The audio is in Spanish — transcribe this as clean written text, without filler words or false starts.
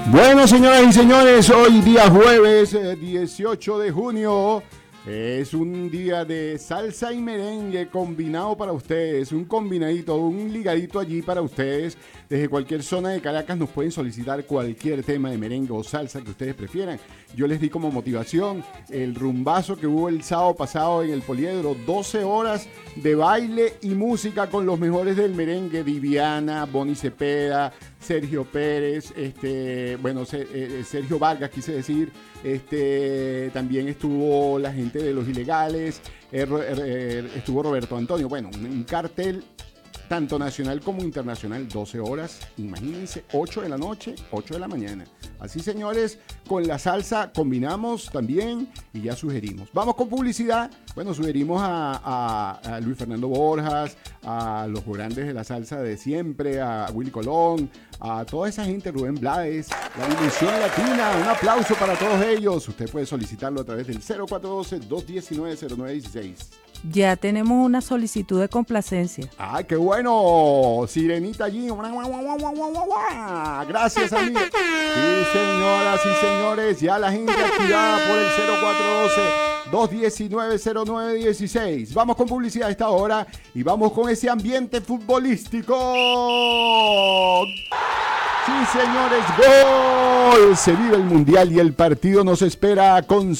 Bueno, señoras y señores, hoy día jueves 18 de junio es un día de salsa y merengue combinado para ustedes, un combinadito, un ligadito allí para ustedes. Desde cualquier zona de Caracas nos pueden solicitar cualquier tema de merengue o salsa que ustedes prefieran. Yo les di como motivación el rumbazo que hubo el sábado pasado en el Poliedro, 12 horas de baile y música con los mejores del merengue, Viviana, Bonnie Cepeda, Sergio Pérez, Sergio Vargas quise decir, también estuvo la gente de Los Ilegales, estuvo Roberto Antonio, bueno, un cartel tanto nacional como internacional, 12 horas, imagínense, 8 de la noche, 8 de la mañana. Así, señores, con la salsa combinamos también y ya sugerimos. Vamos con publicidad. Bueno, sugerimos a Luis Fernando Borjas, a los grandes de la salsa de siempre, a Willy Colón, a toda esa gente, Rubén Blades, la Dimensión Latina. Un aplauso para todos ellos. Usted puede solicitarlo a través del 0412-219-0916. Ya tenemos una solicitud de complacencia. ¡Ay, qué bueno! Sirenita allí. Gracias, amiga. Sí, señoras y señores, ya la gente activada por el 0412-219-0916. Vamos con publicidad a esta hora y vamos con ese ambiente futbolístico. Sí, señores, gol. Se vive el Mundial y el partido nos espera con